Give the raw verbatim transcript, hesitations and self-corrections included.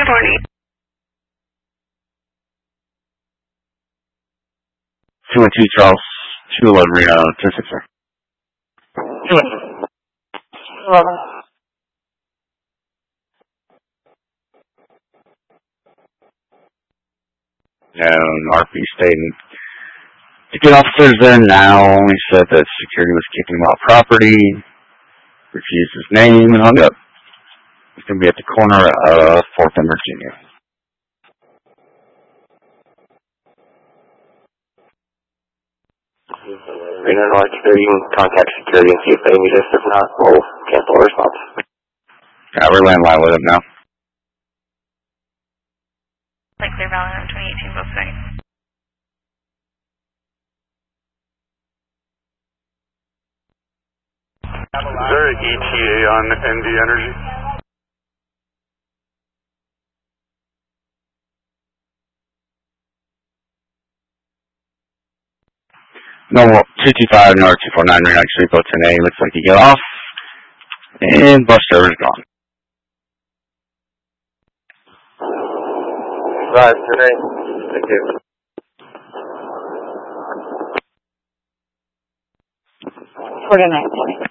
morning. two one two Charles, two eleven Reno, ten six sir. And R P stating to get officers there now. He said that security was kicking him out property, refused his name, and hung up. He's going to be at the corner of fourth and Virginia. Reno North security, you can contact security and see if they need us. If not, we'll cancel our response. Yeah, we're landline with him now. Like Clear Valley on twenty eighteen Volkswagen. Is there an E T A on N V Energy? No, two two five, North two four nine, Reno, actually, both ten A. Looks like you get off. And bus server's gone. Right, today. Thank you. Quarter nine, twenty.